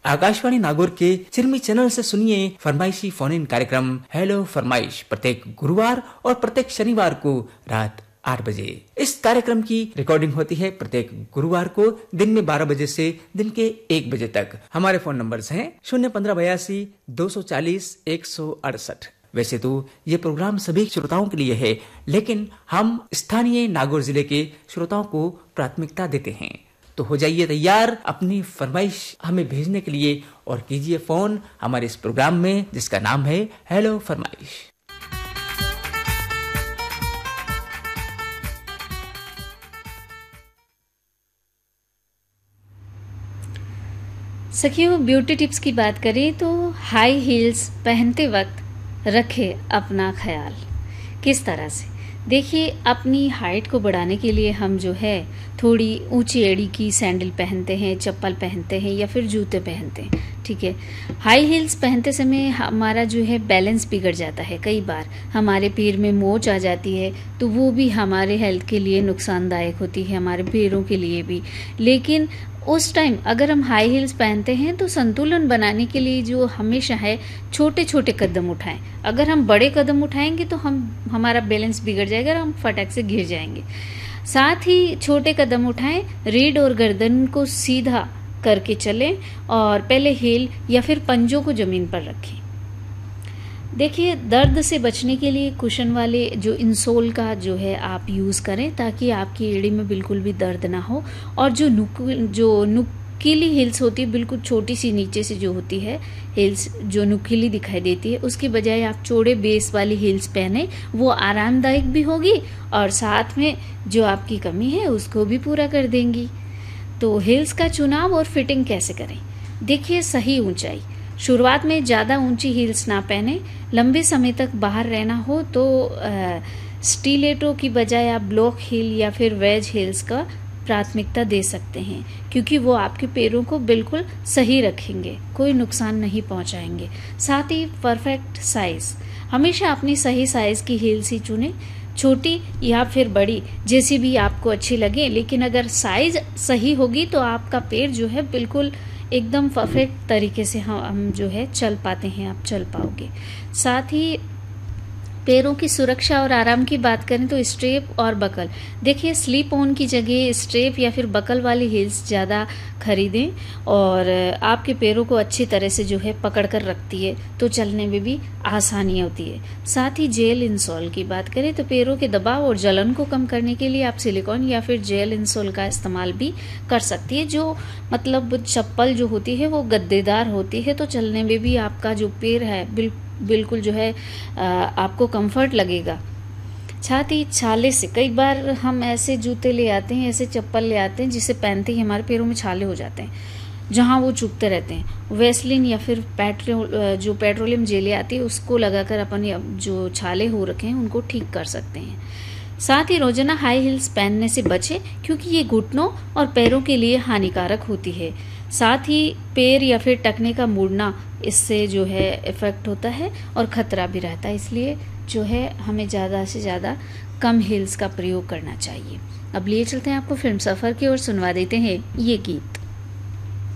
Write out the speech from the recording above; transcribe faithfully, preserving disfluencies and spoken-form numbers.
आकाशवाणी नागौर के चिरमी चैनल से सुनिए फरमाइशी फोन इन कार्यक्रम हेलो फरमाइश प्रत्येक गुरुवार और प्रत्येक शनिवार को रात आठ बजे। इस कार्यक्रम की रिकॉर्डिंग होती है प्रत्येक गुरुवार को दिन में बारह बजे से दिन के एक बजे तक। हमारे फोन नंबर्स हैं शून्य पंद्रह बयासी दो सौ चालीस एक सौ अड़सठ। वैसे तो ये प्रोग्राम सभी श्रोताओं के लिए है, लेकिन हम स्थानीय नागौर जिले के श्रोताओं को प्राथमिकता देते हैं। तो हो जाइए तैयार अपनी फरमाइश हमें भेजने के लिए और कीजिए फोन हमारे इस प्रोग्राम में जिसका नाम है हेलो फरमाइश। सखियों, ब्यूटी टिप्स की बात करें तो हाई हील्स पहनते वक्त रखें अपना ख्याल। किस तरह से? देखिए, अपनी हाइट को बढ़ाने के लिए हम जो है थोड़ी ऊंची एड़ी की सैंडल पहनते हैं, चप्पल पहनते हैं या फिर जूते पहनते हैं। ठीक है, हाई हील्स पहनते समय हमारा जो है बैलेंस बिगड़ जाता है। कई बार हमारे पैर में मोच आ जाती है, तो वो भी हमारे हेल्थ के लिए नुकसानदायक होती है, हमारे पैरों के लिए भी। लेकिन उस टाइम अगर हम हाई हील्स पहनते हैं तो संतुलन बनाने के लिए जो हमेशा है छोटे छोटे कदम उठाएं। अगर हम बड़े कदम उठाएंगे तो हम हमारा बैलेंस बिगड़ जाएगा और हम फटाक से गिर जाएंगे। साथ ही छोटे कदम उठाएं, रीढ़ और गर्दन को सीधा करके चलें और पहले हील या फिर पंजों को जमीन पर रखें। देखिए, दर्द से बचने के लिए कुशन वाले जो इंसोल का जो है आप यूज़ करें ताकि आपकी एड़ी में बिल्कुल भी दर्द ना हो। और जो नुक जो नुकीली हील्स होती है, बिल्कुल छोटी सी नीचे से जो होती है हील्स जो नुकीली दिखाई देती है, उसकी बजाय आप चौड़े बेस वाली हील्स पहने। वो आरामदायक भी होगी और साथ में जो आपकी कमी है उसको भी पूरा कर देंगी। तो हील्स का चुनाव और फिटिंग कैसे करें? देखिए, सही ऊंचाई। शुरुआत में ज़्यादा ऊंची हील्स ना पहने। लंबे समय तक बाहर रहना हो तो आ, स्टीलेटो की बजाय आप ब्लॉक हील या फिर वेज हील्स का प्राथमिकता दे सकते हैं, क्योंकि वो आपके पैरों को बिल्कुल सही रखेंगे, कोई नुकसान नहीं पहुंचाएंगे। साथ ही परफेक्ट साइज। हमेशा अपनी सही साइज की हील्स ही चुनें, छोटी या फिर बड़ी, जैसी भी आपको अच्छी लगे। लेकिन अगर साइज सही होगी तो आपका पैर जो है बिल्कुल एकदम परफेक्ट तरीके से हम हम जो है चल पाते हैं, आप चल पाओगे। साथ ही पैरों की सुरक्षा और आराम की बात करें तो स्ट्रेप और बकल। देखिए, स्लिप ऑन की जगह स्ट्रेप या फिर बकल वाली हील्स ज़्यादा खरीदें और आपके पैरों को अच्छी तरह से जो है पकड़ कर रखती है, तो चलने में भी आसानी होती है। साथ ही जेल इंसोल की बात करें तो पैरों के दबाव और जलन को कम करने के लिए आप सिलिकॉन या फिर जेल इंसोल का इस्तेमाल भी कर सकती है। जो मतलब चप्पल जो होती है वो गद्देदार होती है, तो चलने में भी आपका जो पैर है बिल्कुल बिल्कुल जो है आपको कंफर्ट लगेगा। साथ ही छाले से, कई बार हम ऐसे जूते ले आते हैं, ऐसे चप्पल ले आते हैं जिसे पहनते ही हमारे पैरों में छाले हो जाते हैं, जहां वो चुभते रहते हैं। वेस्लिन या फिर पेट्रोल जो पेट्रोलियम जेली आती है उसको लगाकर अपन जो छाले हो रखे हैं उनको ठीक कर सकते हैं। साथ ही रोजाना हाई हील्स पहनने से बचें, क्योंकि ये घुटनों और पैरों के लिए हानिकारक होती है। साथ ही पैर या फिर टखने का मुड़ना, इससे जो है इफेक्ट होता है और खतरा भी रहता है। इसलिए जो है हमें ज़्यादा से ज़्यादा कम हील्स का प्रयोग करना चाहिए। अब लिए चलते हैं आपको फिल्म सफ़र की ओर, सुनवा देते हैं ये गीत।